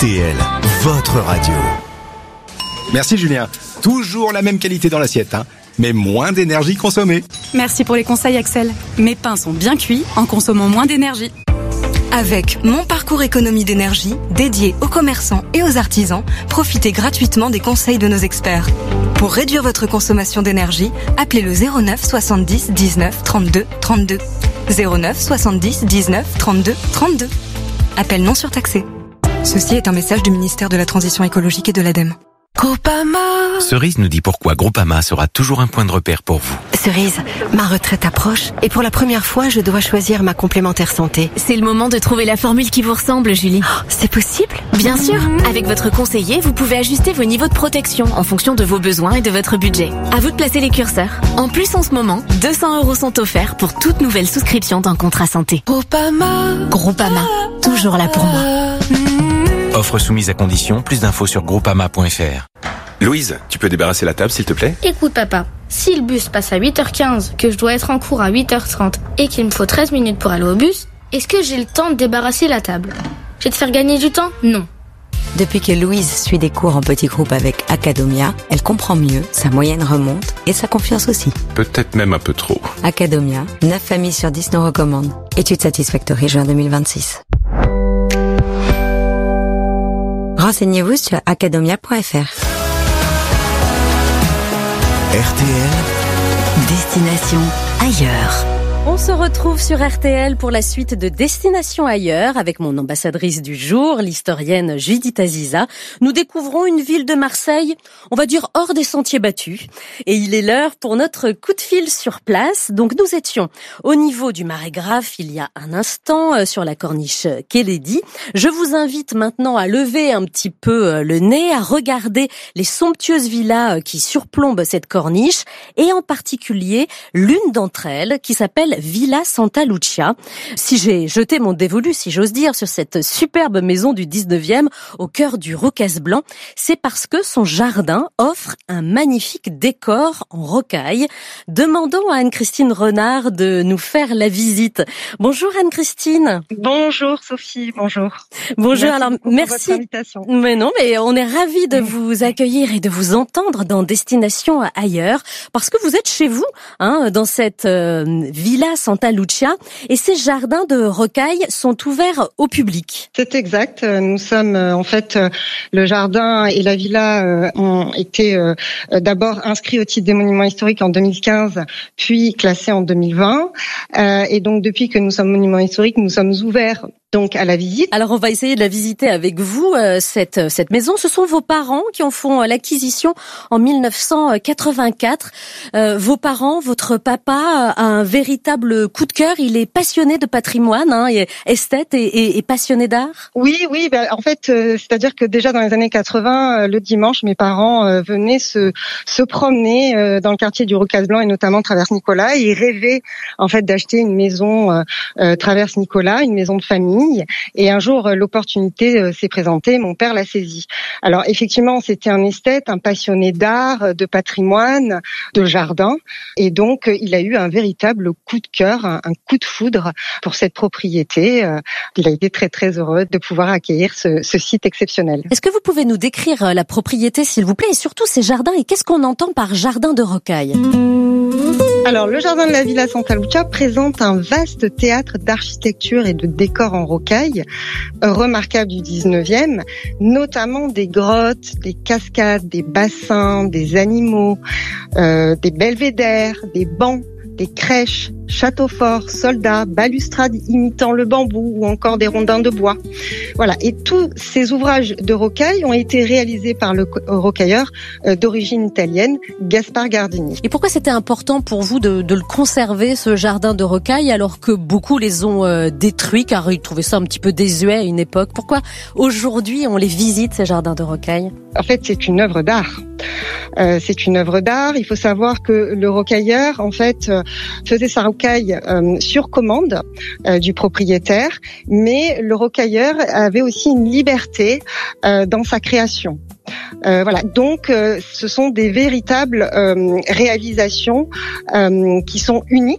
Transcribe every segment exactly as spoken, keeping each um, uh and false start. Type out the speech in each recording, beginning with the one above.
T L, votre radio. Merci Julien. Toujours la même qualité dans l'assiette, hein, mais moins d'énergie consommée. Merci pour les conseils Axel. Mes pains sont bien cuits en consommant moins d'énergie. Avec Mon Parcours Économie d'énergie, dédié aux commerçants et aux artisans, profitez gratuitement des conseils de nos experts. Pour réduire votre consommation d'énergie, appelez le zéro neuf soixante-dix dix-neuf trente-deux trente-deux. zéro neuf soixante-dix dix-neuf trente-deux trente-deux. Appel non surtaxé. Ceci est un message du ministère de la Transition écologique et de l'ADEME. Groupama. Cerise nous dit pourquoi Groupama sera toujours un point de repère pour vous. Cerise, ma retraite approche et pour la première fois, je dois choisir ma complémentaire santé. C'est le moment de trouver la formule qui vous ressemble, Julie. Oh, c'est possible ? Bien sûr. Avec votre conseiller, vous pouvez ajuster vos niveaux de protection en fonction de vos besoins et de votre budget. À vous de placer les curseurs. En plus, en ce moment, deux cents euros sont offerts pour toute nouvelle souscription d'un contrat santé. Groupama. Groupama. Toujours là pour moi. Offre soumise à condition, plus d'infos sur groupama point f r. Louise, tu peux débarrasser la table s'il te plaît ? Écoute papa, si le bus passe à huit heures quinze, que je dois être en cours à huit heures trente et qu'il me faut treize minutes pour aller au bus, est-ce que j'ai le temps de débarrasser la table ? Je vais te faire gagner du temps ? Non. Depuis que Louise suit des cours en petits groupes avec Academia, elle comprend mieux, sa moyenne remonte et sa confiance aussi. Peut-être même un peu trop. Academia, neuf familles sur dix nous recommandent. Étude Satisfactory juin deux mille vingt-six. Renseignez-vous sur academia point f r. R T L, Destination ailleurs. On se retrouve sur R T L pour la suite de Destination ailleurs avec mon ambassadrice du jour, l'historienne Judith Aziza. Nous découvrons une ville de Marseille, on va dire hors des sentiers battus. Et il est l'heure pour notre coup de fil sur place. Donc nous étions au niveau du Marais Graphe il y a un instant sur la corniche Kennedy. Je vous invite maintenant à lever un petit peu le nez, à regarder les somptueuses villas qui surplombent cette corniche et en particulier l'une d'entre elles qui s'appelle Villa Santa Lucia. Si j'ai jeté mon dévolu, si j'ose dire, sur cette superbe maison du dix-neuvième au cœur du Rocaz blanc, c'est parce que son jardin offre un magnifique décor en rocaille. Demandons à Anne-Christine Renard de nous faire la visite. Bonjour Anne-Christine. Bonjour Sophie, bonjour. Bonjour, merci alors merci. Pour votre invitation. Mais non, mais on est ravis de vous accueillir et de vous entendre dans Destination ailleurs, parce que vous êtes chez vous, hein, dans cette euh, Villa Santa Lucia, et ces jardins de rocaille sont ouverts au public. C'est exact. Nous sommes en fait le jardin et la villa ont été d'abord inscrits au titre des monuments historiques en deux mille quinze, puis classés en deux mille vingt. Et donc depuis que nous sommes monuments historiques, nous sommes ouverts donc à la visite. Alors on va essayer de la visiter avec vous, euh, cette cette maison. Ce sont vos parents qui en font l'acquisition en mille neuf cent quatre-vingt-quatre. Euh, vos parents, votre papa a un véritable coup de cœur. Il est passionné de patrimoine, hein, et esthète et, et, et passionné d'art. Oui, oui. Ben, en fait, euh, c'est-à-dire que déjà dans les années quatre-vingts, euh, le dimanche, mes parents euh, venaient se se promener euh, dans le quartier du Rocaz blanc et notamment Traverse Nicolas. Et ils rêvaient en fait d'acheter une maison euh, euh, Traverse Nicolas, une maison de famille. Et un jour, l'opportunité s'est présentée, mon père l'a saisie. Alors effectivement, c'était un esthète, un passionné d'art, de patrimoine, de jardin. Et donc, il a eu un véritable coup de cœur, un coup de foudre pour cette propriété. Il a été très très heureux de pouvoir accueillir ce, ce site exceptionnel. Est-ce que vous pouvez nous décrire la propriété, s'il vous plaît, et surtout ces jardins, et qu'est-ce qu'on entend par jardin de rocaille ? Alors, le jardin de la Villa Santa Lucia présente un vaste théâtre d'architecture et de décors en rocaille, remarquable du dix-neuvième, notamment des grottes, des cascades, des bassins, des animaux, euh, des belvédères, des bancs, des crèches, châteaux forts, soldats, balustrades imitant le bambou ou encore des rondins de bois. Voilà. Et tous ces ouvrages de rocaille ont été réalisés par le rocailleur euh, d'origine italienne, Gaspar Gardini. Et pourquoi c'était important pour vous de, de le conserver, ce jardin de rocaille, alors que beaucoup les ont euh, détruits car ils trouvaient ça un petit peu désuet à une époque? Pourquoi aujourd'hui on les visite, ces jardins de rocaille? En fait, c'est une œuvre d'art. Euh, c'est une œuvre d'art. Il faut savoir que le rocailleur, en fait, euh, faisait sa rocaille euh, sur commande euh, du propriétaire, mais le rocailleur avait aussi une liberté euh, dans sa création. Euh, voilà, donc euh, ce sont des véritables euh, réalisations euh, qui sont uniques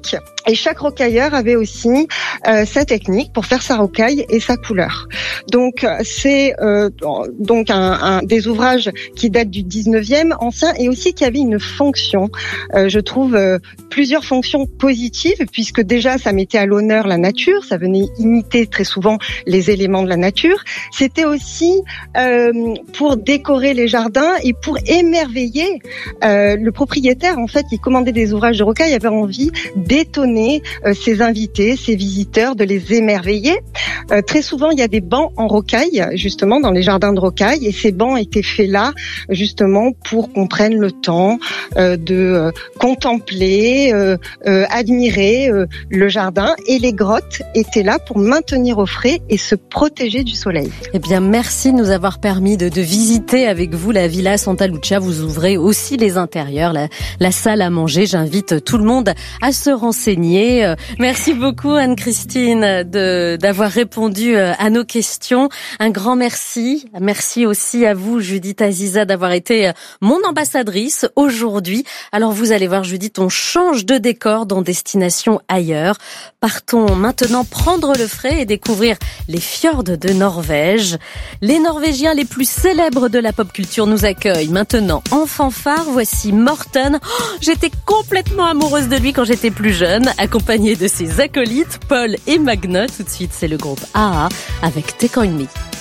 Et chaque rocailleur avait aussi euh, sa technique pour faire sa rocaille et sa couleur. Donc c'est euh, donc un, un des ouvrages qui datent du dix-neuvième ancien et aussi qui avait une fonction. Euh, je trouve euh, plusieurs fonctions positives puisque déjà ça mettait à l'honneur la nature, ça venait imiter très souvent les éléments de la nature. C'était aussi euh, pour décorer les jardins et pour émerveiller euh, le propriétaire. En fait, il commandait des ouvrages de rocaille, il avait envie d'étonner Euh, ses invités, ses visiteurs, de les émerveiller. Euh, très souvent, il y a des bancs en rocaille, justement, dans les jardins de rocaille, et ces bancs étaient faits là, justement, pour qu'on prenne le temps euh, de euh, contempler, euh, euh, admirer euh, le jardin, et les grottes étaient là pour maintenir au frais et se protéger du soleil. Eh bien, merci de nous avoir permis de, de visiter avec vous la Villa Santa Lucia. Vous ouvrez aussi les intérieurs, la, la salle à manger. J'invite tout le monde à se renseigner. Merci beaucoup Anne-Christine de d'avoir répondu à nos questions. Un grand merci. Merci aussi à vous Judith Aziza d'avoir été mon ambassadrice aujourd'hui. Alors vous allez voir Judith, on change de décor dans Destination Ailleurs. Partons maintenant prendre le frais et découvrir les fjords de Norvège. Les Norvégiens les plus célèbres de la pop culture nous accueillent maintenant en fanfare. Voici Morten. Oh, j'étais complètement amoureuse de lui quand j'étais plus jeune, accompagné de ses acolytes Paul et Magne. Tout de suite, c'est le groupe A A avec Take On Me.